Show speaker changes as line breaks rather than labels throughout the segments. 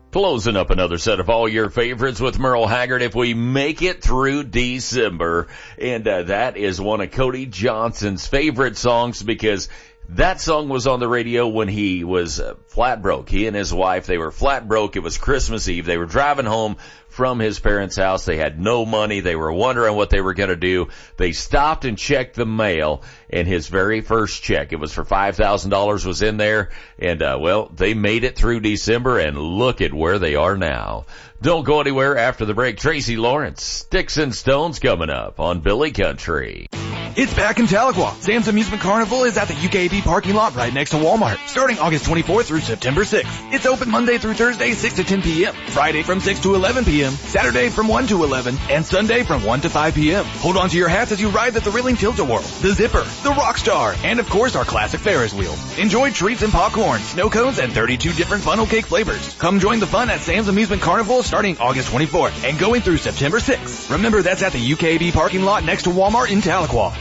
Closing up another set of all your favorites with Merle Haggard if we make it through December. And that is one of Cody Johnson's favorite songs because that song was on the radio when he was flat broke. He and his wife, they were flat broke. It was Christmas Eve. They were driving home from his parents' house. They had no money. They were wondering what they were going to do. They stopped and checked the mail, and his very first check, it was for $5,000, was in there. And, they made it through December, and look at where they are now. Don't go anywhere. After the break, Tracy Lawrence, Sticks and Stones coming up on Billy Country.
It's back in Tahlequah. Sam's Amusement Carnival is at the UKAB parking lot right next to Walmart, starting August 24th through September 6th. It's open Monday through Thursday, 6 to 10 p.m., Friday from 6 to 11 p.m., Saturday from 1 to 11, and Sunday from 1 to 5 p.m. Hold on to your hats as you ride the thrilling Tilt-A-Whirl, the Zipper, the Rockstar, and of course our classic Ferris wheel. Enjoy treats and popcorn, snow cones, and 32 different funnel cake flavors. Come join the fun at Sam's Amusement Carnival starting August 24th and going through September 6th. Remember, that's at the UKAB parking lot next to Walmart in Tahlequah.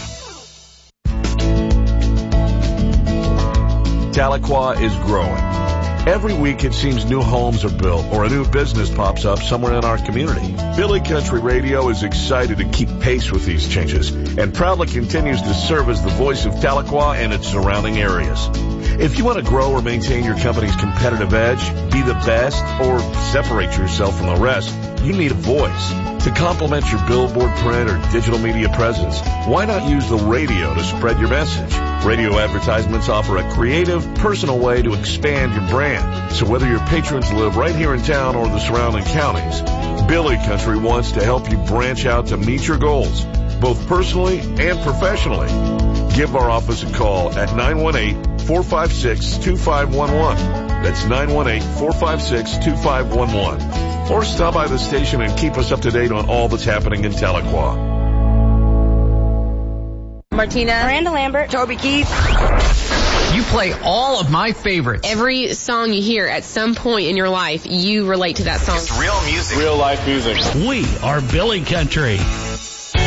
Tahlequah is growing. Every week it seems new homes are built or a new business pops up somewhere in our community. Billy Country Radio is excited to keep pace with these changes and proudly continues to serve as the voice of Tahlequah and its surrounding areas. If you want to grow or maintain your company's competitive edge, be the best, or separate yourself from the rest, you need a voice. To complement your billboard, print, or digital media presence, why not use the radio to spread your message? Radio advertisements offer a creative, personal way to expand your brand. So whether your patrons live right here in town or the surrounding counties, Billy Country wants to help you branch out to meet your goals, both personally and professionally. Give our office a call at 918-456-2511. That's 918-456-2511. Or stop by the station and keep us up to date on all that's happening in Tahlequah.
Martina, Miranda Lambert, Toby Keith.
You play all of my favorites.
Every song you hear at some point in your life, you relate to that song.
It's real music.
Real life music.
We are Billy Country.